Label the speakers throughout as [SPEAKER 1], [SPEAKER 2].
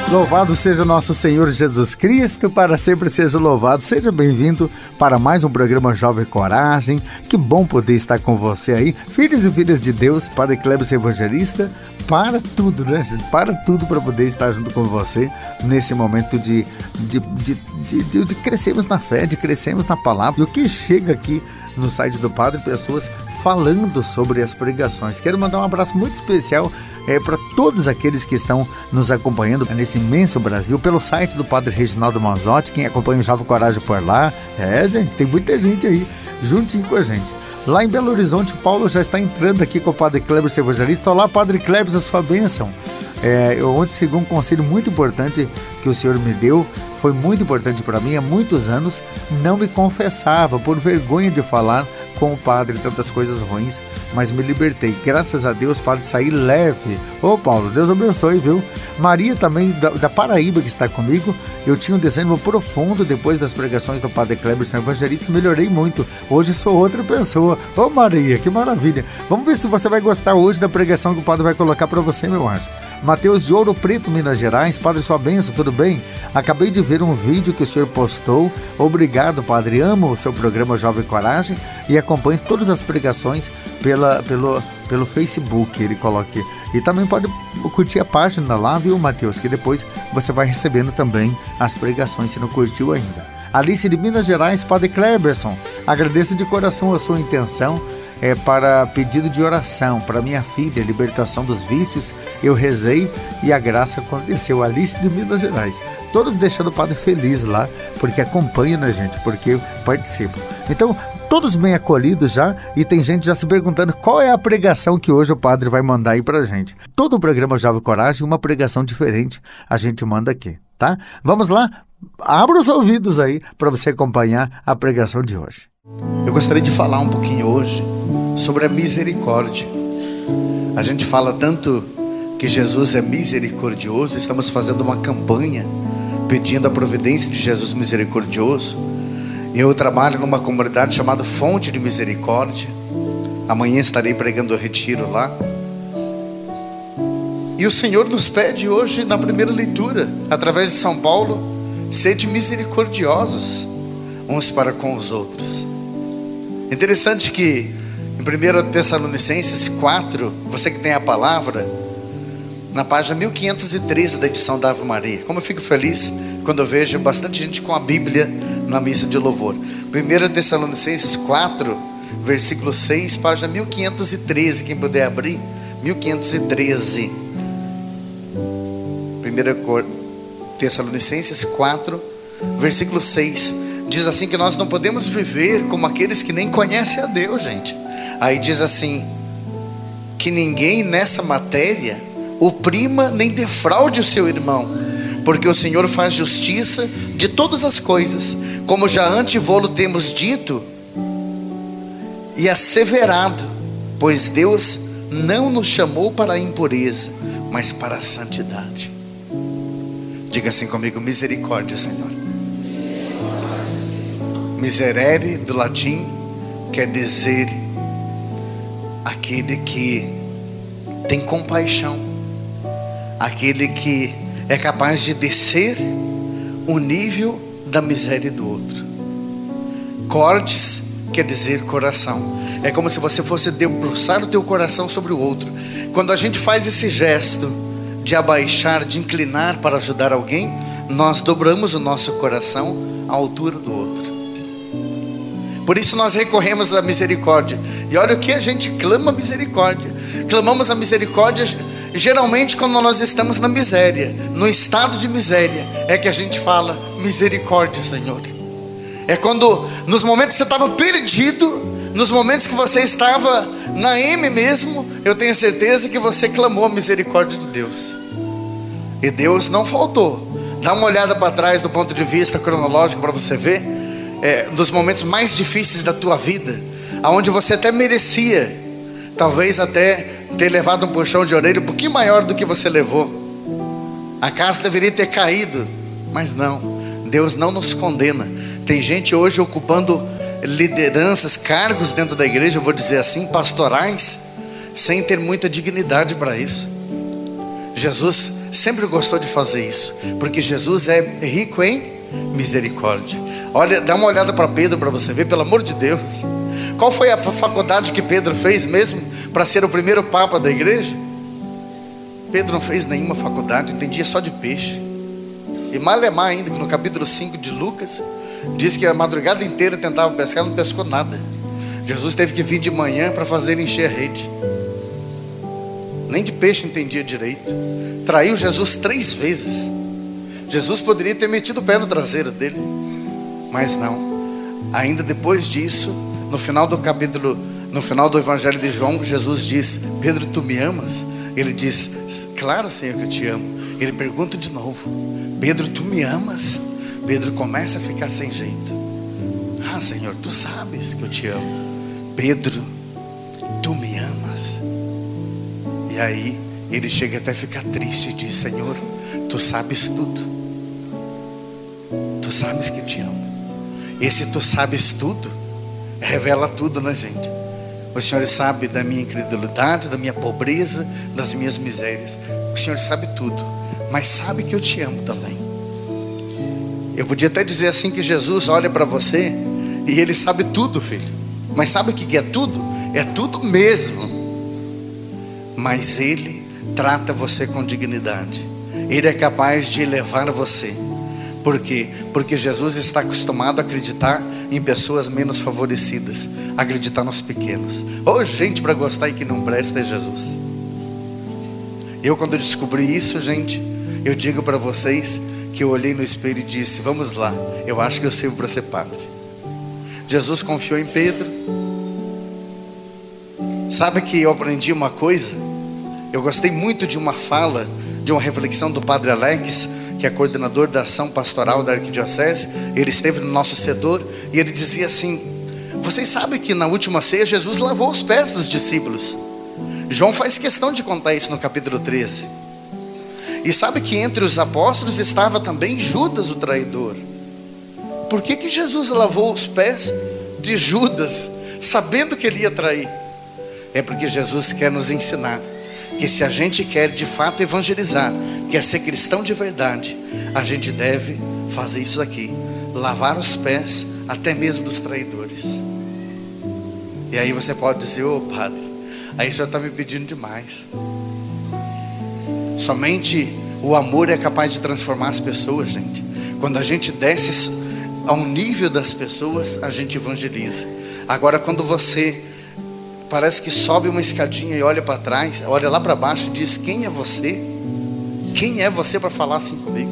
[SPEAKER 1] Louvado seja nosso Senhor Jesus Cristo, para sempre seja louvado. Seja bem-vindo para mais um programa Jovem Coragem. Que bom poder estar com você aí, filhos e filhas de Deus. Padre Cleber Evangelista, para tudo, né, gente? Para tudo para poder estar junto com você nesse momento de crescermos na fé, de crescermos na palavra. E o que chega aqui no site do Padre, pessoas falando sobre as pregações. Quero mandar um abraço muito especial para todos aqueles que estão nos acompanhando nesse imenso Brasil, pelo site do Padre Reginaldo Manzotti, quem acompanha o Jovem Coragem por lá. Gente, tem muita gente aí, juntinho com a gente. Lá em Belo Horizonte, o Paulo já está entrando aqui com o Padre Cleber Evangelista. Olá, Padre Cleber, a sua bênção. Eu ontem segui um conselho muito importante que o Senhor me deu, foi muito importante para mim. Há muitos anos não me confessava, por vergonha de falar com o padre tantas coisas ruins, mas me libertei. Graças a Deus, padre, saí leve. Ô Paulo, Deus abençoe, viu? Maria também, da Paraíba, que está comigo. Eu tinha um desânimo profundo depois das pregações do Padre Cleber Evangelista. Melhorei muito. Hoje sou outra pessoa. Ô Maria, que maravilha. Vamos ver se você vai gostar hoje da pregação que o padre vai colocar para você, meu anjo. Mateus de Ouro Preto, Minas Gerais. Padre, sua bênção, tudo bem? Acabei de ver um vídeo que o senhor postou. Obrigado, padre. Amo o seu programa Jovem Coragem e acompanho todas as pregações pelo Facebook, ele coloca aqui. E também pode curtir a página lá, viu, Mateus? Que depois você vai recebendo também as pregações, se não curtiu ainda. Alice de Minas Gerais, Padre Cleberson, agradeço de coração a sua intenção para pedido de oração para minha filha, libertação dos vícios. Eu rezei e a graça aconteceu. Alice de Minas Gerais, todos deixando o padre feliz lá, porque acompanham, né, gente, porque participam. Então, todos bem acolhidos já, e tem gente já se perguntando qual é a pregação que hoje o padre vai mandar aí pra gente. Todo o programa Jovem Coragem, uma pregação diferente a gente manda aqui, tá? Vamos lá? Abra os ouvidos aí para você acompanhar a pregação de hoje.
[SPEAKER 2] Eu gostaria de falar um pouquinho hoje sobre a misericórdia. A gente fala tanto que Jesus é misericordioso, estamos fazendo uma campanha pedindo a providência de Jesus misericordioso. Eu trabalho numa comunidade chamada Fonte de Misericórdia. Amanhã estarei pregando o retiro lá. E o Senhor nos pede hoje, na primeira leitura, através de São Paulo, sede misericordiosos uns para com os outros. Interessante que em 1 Tessalonicenses 4, você que tem a palavra, na página 1513 da edição da Ave Maria. Como eu fico feliz quando eu vejo bastante gente com a Bíblia na missa de louvor. 1 Tessalonicenses 4, versículo 6, página 1513, quem puder abrir, 1513. 1 Tessalonicenses 4, versículo 6, diz assim que nós não podemos viver como aqueles que nem conhecem a Deus, gente. Aí diz assim, que ninguém nessa matéria oprima nem defraude o seu irmão, porque o Senhor faz justiça de todas as coisas, como já antevô-lo temos dito e asseverado, pois Deus não nos chamou para a impureza, mas para a santidade. Diga assim comigo, misericórdia, Senhor. Miserere, do latim, quer dizer aquele que tem compaixão, aquele que é capaz de descer o nível da miséria do outro. Cordes quer dizer coração. É como se você fosse debruçar o teu coração sobre o outro. Quando a gente faz esse gesto de abaixar, de inclinar para ajudar alguém, nós dobramos o nosso coração à altura do outro. Por isso nós recorremos à misericórdia. E olha o que a gente clama: misericórdia. Clamamos a misericórdia geralmente quando nós estamos na miséria, no estado de miséria, é que a gente fala misericórdia, Senhor. É quando nos momentos que você estava perdido, nos momentos que você estava na M mesmo, eu tenho certeza que você clamou a misericórdia de Deus. E Deus não faltou. Dá uma olhada para trás do ponto de vista cronológico para você ver, dos momentos mais difíceis da tua vida, aonde você até merecia, talvez até ter levado um puxão de orelha um pouquinho maior do que você levou. A casa deveria ter caído, mas não. Deus não nos condena. Tem gente hoje ocupando lideranças, cargos dentro da igreja, eu vou dizer assim, pastorais, sem ter muita dignidade para isso. Jesus sempre gostou de fazer isso, porque Jesus é rico em misericórdia. Olha, dá uma olhada para Pedro para você ver, pelo amor de Deus. Qual foi a faculdade que Pedro fez mesmo para ser o primeiro papa da igreja? Pedro não fez nenhuma faculdade, entendia só de peixe. E malemar ainda, que no capítulo 5 de Lucas diz que a madrugada inteira tentava pescar, não pescou nada. Jesus teve que vir de manhã para fazer ele encher a rede. Nem de peixe entendia direito. Traiu Jesus 3 vezes. Jesus poderia ter metido o pé no traseiro dele, mas não. Ainda depois disso, no final do capítulo, no final do Evangelho de João, Jesus diz: Pedro, tu me amas? Ele diz: claro, Senhor, que eu te amo. Ele pergunta de novo: Pedro, tu me amas? Pedro começa a ficar sem jeito. Ah, Senhor, tu sabes que eu te amo. Pedro, tu me amas? E aí ele chega até a ficar triste e diz: Senhor, tu sabes tudo. Tu sabes que eu te amo. Esse tu sabes tudo revela tudo na gente. O Senhor sabe da minha incredulidade, da minha pobreza, das minhas misérias. O Senhor sabe tudo, mas sabe que eu te amo também. Eu podia até dizer assim, que Jesus olha para você e Ele sabe tudo, filho. Mas sabe o que é tudo? É tudo mesmo. Mas Ele trata você com dignidade. Ele é capaz de elevar você. Por quê? Porque Jesus está acostumado a acreditar em pessoas menos favorecidas, acreditar nos pequenos. Gente para gostar e que não presta é Jesus. Eu, quando descobri isso, gente, eu digo para vocês que eu olhei no espelho e disse: vamos lá, eu acho que eu sirvo para ser padre. Jesus confiou em Pedro. Sabe que eu aprendi uma coisa? Eu gostei muito de uma fala, de uma reflexão do Padre Alex, que é coordenador da ação pastoral da arquidiocese. Ele esteve no nosso cedor e ele dizia assim: vocês sabem que na última ceia Jesus lavou os pés dos discípulos. João faz questão de contar isso no capítulo 13. E sabe que entre os apóstolos estava também Judas, o traidor. Por que Jesus lavou os pés de Judas, sabendo que ele ia trair? É porque Jesus quer nos ensinar que se a gente quer de fato evangelizar, quer ser cristão de verdade, a gente deve fazer isso aqui: lavar os pés até mesmo dos traidores. E aí você pode dizer: ô padre, aí o senhor está me pedindo demais. Somente o amor é capaz de transformar as pessoas, gente. Quando a gente desce ao nível das pessoas, a gente evangeliza. Agora, quando você parece que sobe uma escadinha e olha para trás, olha lá para baixo e diz: quem é você? Quem é você para falar assim comigo?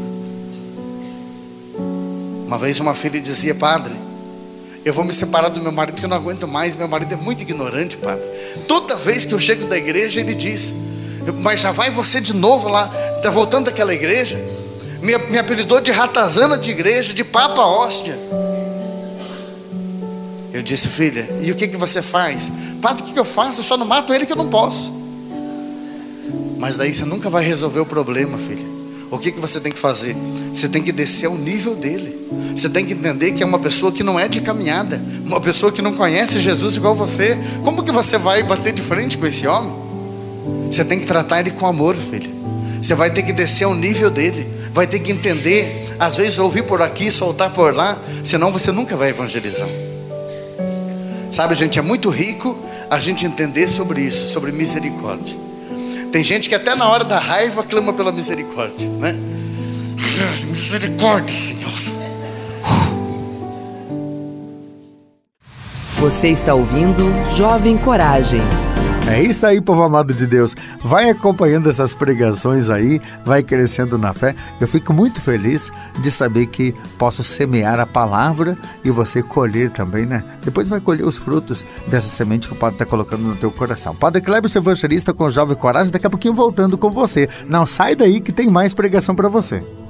[SPEAKER 2] Uma vez uma filha dizia: padre, eu vou me separar do meu marido porque eu não aguento mais, meu marido é muito ignorante, padre. Toda vez que eu chego da igreja ele diz: mas já vai você de novo lá, está voltando daquela igreja? Me apelidou de ratazana de igreja, de papa hóstia. Eu disse: filha, e o que você faz? Padre, o que eu faço? Eu só não mato ele, que eu não posso. Mas daí você nunca vai resolver o problema, filha. O que você tem que fazer? Você tem que descer ao nível dele. Você tem que entender que é uma pessoa que não é de caminhada, uma pessoa que não conhece Jesus igual você. Como que você vai bater de frente com esse homem? Você tem que tratar ele com amor, filha. Você vai ter que descer ao nível dele, vai ter que entender, às vezes ouvir por aqui, soltar por lá, senão você nunca vai evangelizar. Sabe, gente, é muito rico a gente entender sobre isso, sobre misericórdia. Tem gente que até na hora da raiva clama pela misericórdia, né? Misericórdia, Senhor.
[SPEAKER 3] Você está ouvindo Jovem Coragem.
[SPEAKER 1] É isso aí, povo amado de Deus. Vai acompanhando essas pregações aí, vai crescendo na fé. Eu fico muito feliz de saber que posso semear a palavra e você colher também, né? Depois vai colher os frutos dessa semente que o Padre está colocando no teu coração. Padre Kleber, seu evangelista com Jovem Coragem, daqui a pouquinho voltando com você. Não sai daí que tem mais pregação para você.